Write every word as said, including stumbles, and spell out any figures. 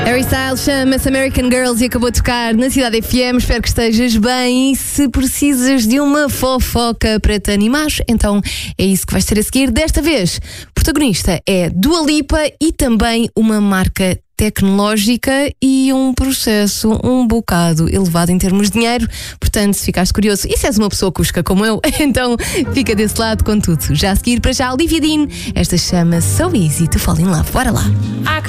Harry Styles chama-se American Girls e acabou de tocar na Cidade F M. Espero que estejas bem. E se precisas de uma fofoca para te animar, então é isso que vais ter a seguir. Desta vez, o protagonista é Dua Lipa e também uma marca tecnológica e um processo um bocado elevado em termos de dinheiro. Portanto, se ficaste curioso e se és uma pessoa cusca como eu, então fica desse lado com tudo. Já a seguir, para já, Olivia Dean. Esta chama So Easy to Fall in Love. Bora lá.